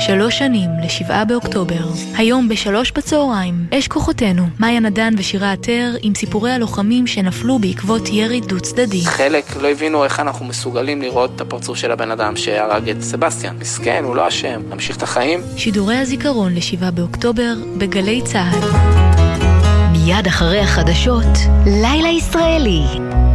3 שנים ל7 באוקטובר. היום ב3 בצהריים, אש כוחותינו, מאיה נדן ושירה עטר עם סיפורי הלוחמים שנפלו בעקבות ירי דו צדדי. חלק לא הבינו איך אנחנו מסוגלים לראות את הפרצוף של הבן אדם שהרג את סבסטיאן. מסכן, הוא לא אשם, נמשיך את החיים. שידורי הזיכרון ל7 באוקטובר בגלי צהל. מיד אחרי החדשות, לילה ישראלי.